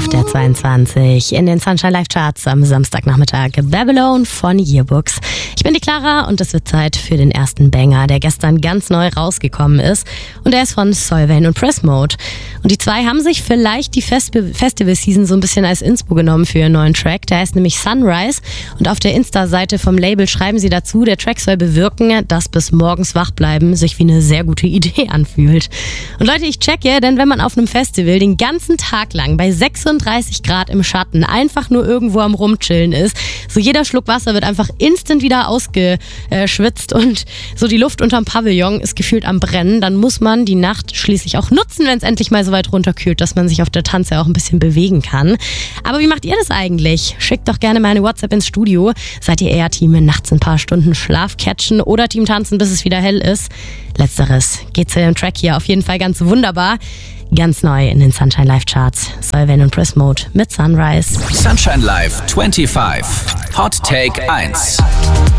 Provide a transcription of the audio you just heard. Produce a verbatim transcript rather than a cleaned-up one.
auf der zweiundzwanzig in den Sunshine Live Charts am Samstagnachmittag. Babylon von Yearbooks. Ich bin die Clara und es wird Zeit für den ersten Banger, der gestern ganz neu rausgekommen ist. Und der ist von Solveig und Press Mode. Und die zwei haben sich vielleicht die Festi- Festival-Season so ein bisschen als Inspo genommen für ihren neuen Track. Der heißt nämlich Sunrise. Und auf der Insta-Seite vom Label schreiben sie dazu, der Track soll bewirken, dass bis morgens wach bleiben sich wie eine sehr gute Idee anfühlt. Und Leute, ich checke, denn wenn man auf einem Festival den ganzen Tag lang bei sechsunddreißig Grad im Schatten einfach nur irgendwo am Rumchillen ist, so jeder Schluck Wasser wird einfach instant wieder ausgeschwitzt und so die Luft unterm Pavillon ist gefühlt am Brennen, dann muss man die Nacht schließlich auch nutzen, wenn es endlich mal so weit runterkühlt, dass man sich auf der Tanze auch ein bisschen bewegen kann. Aber wie macht ihr das eigentlich? Schickt doch gerne mal eine WhatsApp ins Studio. Seid ihr eher Team nachts ein paar Stunden Schlaf catchen oder Team tanzen, bis es wieder hell ist? Letzteres geht zu dem Track hier auf jeden Fall ganz wunderbar. Ganz neu in den Sunshine Live Charts. Solveig und Press Mode mit Sunrise. Sunshine Live fünfundzwanzig. Hot Take eins.